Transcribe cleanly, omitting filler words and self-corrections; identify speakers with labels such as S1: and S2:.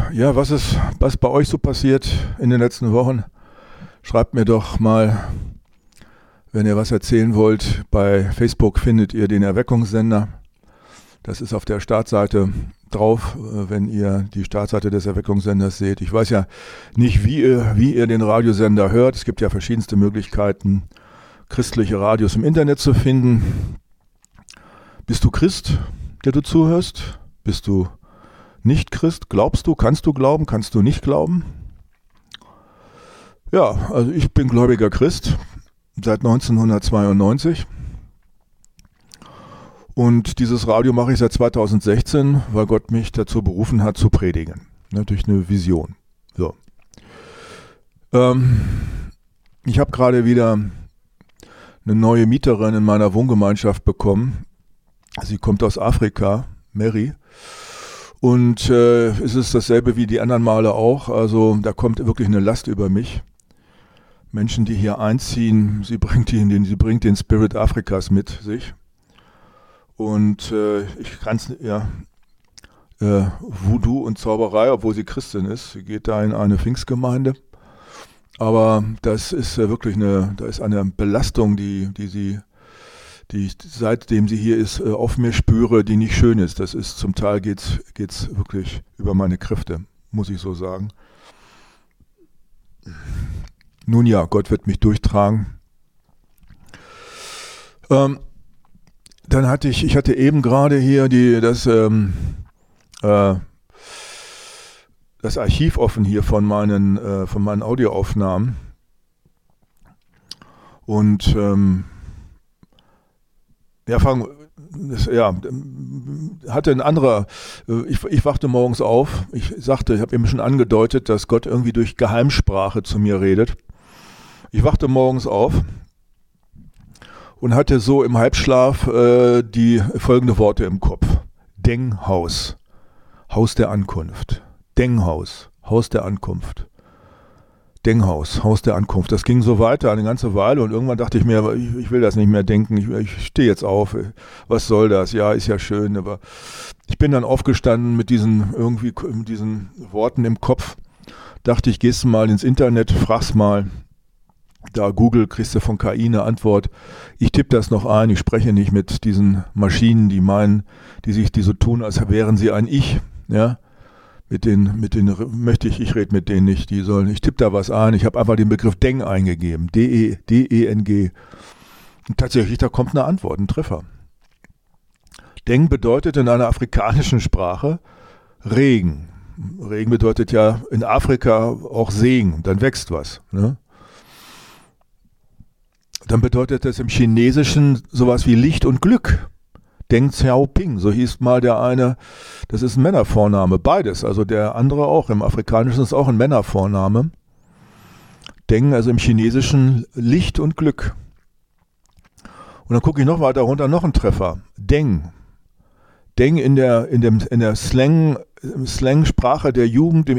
S1: Ja, was bei euch so passiert in den letzten Wochen? Schreibt mir doch mal, wenn ihr was erzählen wollt. Bei Facebook findet ihr den Erweckungssender. Das ist auf der Startseite drauf, wenn ihr die Startseite des Erweckungssenders seht. Ich weiß ja nicht, wie ihr den Radiosender hört. Es gibt ja verschiedenste Möglichkeiten, christliche Radios im Internet zu finden. Bist du Christ, der du zuhörst? Bist du nicht Christ? Glaubst du? Kannst du glauben? Kannst du nicht glauben? Ja, also ich bin gläubiger Christ seit 1992. Und dieses Radio mache ich seit 2016, weil Gott mich dazu berufen hat, zu predigen. Durch eine Vision. So. Ich habe gerade wieder eine neue Mieterin in meiner Wohngemeinschaft bekommen. Sie kommt aus Afrika, Mary. Und es ist dasselbe wie die anderen Male auch. Also da kommt wirklich eine Last über mich. Menschen, die hier einziehen, sie bringt den Spirit Afrikas mit sich. Und ich kann es, ja, Voodoo und Zauberei, obwohl sie Christin ist. Sie geht da in eine Pfingstgemeinde. Aber das ist wirklich eine Belastung, die ich seitdem sie hier ist, auf mir spüre, die nicht schön ist. Das ist, zum Teil geht's wirklich über meine Kräfte, muss ich so sagen. Nun ja, Gott wird mich durchtragen. Dann hatte ich eben gerade hier das Archiv offen hier von meinen Audioaufnahmen. Und hatte ein anderer, ich wachte morgens auf, ich habe eben schon angedeutet, dass Gott irgendwie durch Geheimsprache zu mir redet. Ich wachte morgens auf und hatte so im Halbschlaf die folgende Worte im Kopf. Denghaus, Haus der Ankunft. Denghaus, Haus der Ankunft. Denghaus, Haus der Ankunft. Das ging so weiter eine ganze Weile und irgendwann dachte ich mir, ich will das nicht mehr denken, ich stehe jetzt auf, was soll das? Ja, ist ja schön, aber ich bin dann aufgestanden mit diesen Worten im Kopf, dachte ich, gehst du mal ins Internet, fragst mal, da Google, kriegst du von KI eine Antwort. Ich tippe das noch ein, ich spreche nicht mit diesen Maschinen, die so tun, als wären sie ein Ich, ja. Ich rede mit denen nicht, ich tippe da was ein, ich habe einfach den Begriff Deng eingegeben, D-E-N-G. Und tatsächlich, da kommt eine Antwort, ein Treffer. Deng bedeutet in einer afrikanischen Sprache Regen. Regen bedeutet ja in Afrika auch Segen, dann wächst was. Ne? Dann bedeutet das im Chinesischen sowas wie Licht und Glück. Deng Xiaoping, so hieß mal der eine, das ist ein Männervorname, beides, also der andere auch, im Afrikanischen ist auch ein Männervorname. Deng, also im Chinesischen Licht und Glück. Und dann gucke ich noch weiter runter, noch ein Treffer, Deng. Deng in der Slang-Sprache der Jugend,